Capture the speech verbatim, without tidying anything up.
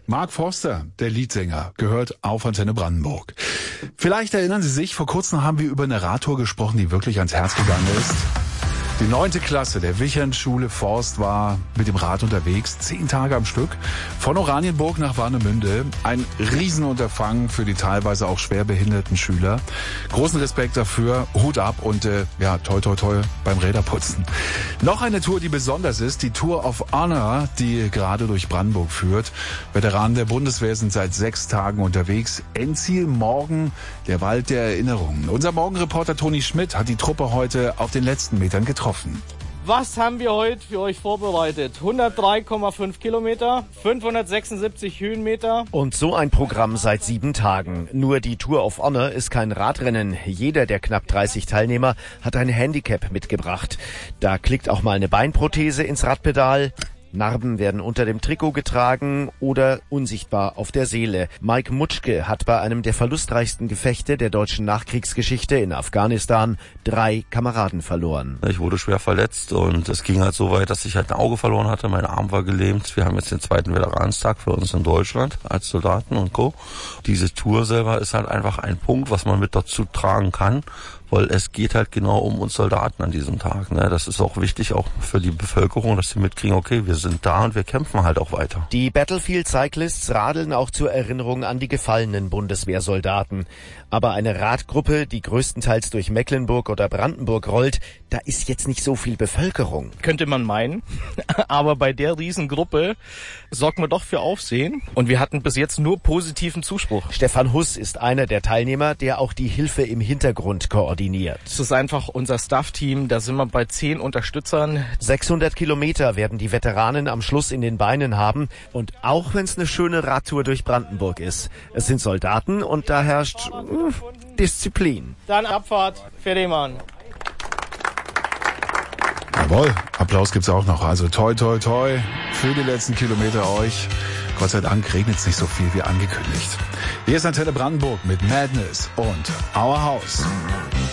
Mark Forster, der Leadsänger, gehört auf Antenne Brandenburg. Vielleicht erinnern Sie sich, vor kurzem haben wir über eine Radtour gesprochen, die wirklich ans Herz gegangen ist. Die neunte Klasse der Wichern-Schule Forst war mit dem Rad unterwegs, zehn Tage am Stück, von Oranienburg nach Warnemünde. Ein Riesenunterfangen für die teilweise auch schwer behinderten Schüler. Großen Respekt dafür, Hut ab und äh, ja, toi toi toi beim Räderputzen. Noch eine Tour, die besonders ist, die Tour of Honor, die gerade durch Brandenburg führt. Veteranen der Bundeswehr sind seit sechs Tagen unterwegs. Endziel morgen der Wald der Erinnerungen. Unser Morgenreporter Toni Schmidt hat die Truppe heute auf den letzten Metern getroffen. Was haben wir heute für euch vorbereitet? hundertdrei Komma fünf Kilometer, fünfhundertsechsundsiebzig Höhenmeter. Und so ein Programm seit sieben Tagen. Nur die Tour of Honor ist kein Radrennen. Jeder der knapp dreißig Teilnehmer hat ein Handicap mitgebracht. Da klickt auch mal eine Beinprothese ins Radpedal. Narben werden unter dem Trikot getragen oder unsichtbar auf der Seele. Mike Mutschke hat bei einem der verlustreichsten Gefechte der deutschen Nachkriegsgeschichte in Afghanistan drei Kameraden verloren. Ich wurde schwer verletzt und es ging halt so weit, dass ich halt ein Auge verloren hatte. Mein Arm war gelähmt. Wir haben jetzt den zweiten Veteranstag für uns in Deutschland als Soldaten und Co. Diese Tour selber ist halt einfach ein Punkt, was man mit dazu tragen kann, weil es geht halt genau um uns Soldaten an diesem Tag. Ne? Das ist auch wichtig, auch für die Bevölkerung, dass sie mitkriegen, okay, wir sind da und wir kämpfen halt auch weiter. Die Battlefield Cyclists radeln auch zur Erinnerung an die gefallenen Bundeswehrsoldaten. Aber eine Radgruppe, die größtenteils durch Mecklenburg oder Brandenburg rollt, da ist jetzt nicht so viel Bevölkerung. Könnte man meinen, aber bei der Riesengruppe sorgt man doch für Aufsehen. Und wir hatten bis jetzt nur positiven Zuspruch. Stefan Huss ist einer der Teilnehmer, der auch die Hilfe im Hintergrund koordiniert. Das ist einfach unser Staff-Team, da sind wir bei zehn Unterstützern. sechshundert Kilometer werden die Veteranen am Schluss in den Beinen haben. Und auch wenn es eine schöne Radtour durch Brandenburg ist, es sind Soldaten und da herrscht mh, Disziplin. Dann Abfahrt, fertig machen. Jawohl, Applaus gibt's auch noch. Also toi toi toi für die letzten Kilometer euch. Gott sei Dank regnet es nicht so viel wie angekündigt. Hier ist Antenne Brandenburg mit Madness und Our House.